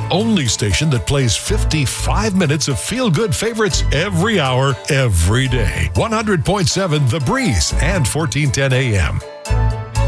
only station that plays 55 minutes of feel-good favorites every hour, every day. 100.7 The Breeze and 1410 AM.